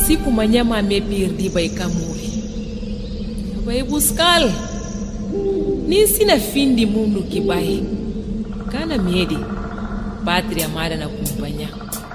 siku manyama me perdi vai camuri. Vai buscar. Nem sina fim de mundo que vai. Cana mede, pátria amada na companhia.